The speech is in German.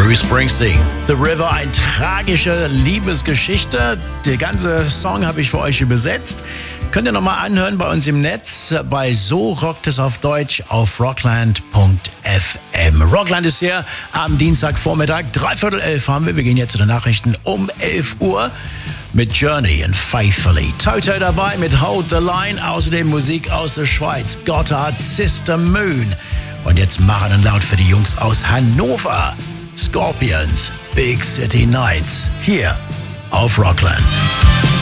Bruce Springsteen, The River, eine tragische Liebesgeschichte. Der ganze Song habe ich für euch übersetzt. Könnt ihr nochmal anhören bei uns im Netz, bei So rockt es auf Deutsch auf rockland.fm. Rockland ist hier am Dienstagvormittag, 11:45 haben wir. Wir gehen jetzt zu den Nachrichten um 11 Uhr mit Journey und Faithfully. Toto dabei mit Hold the Line, außerdem Musik aus der Schweiz, Gotthard, Sister Moon. Und jetzt machen und laut für die Jungs aus Hannover. Scorpions, Big City Nights, hier auf Rockland.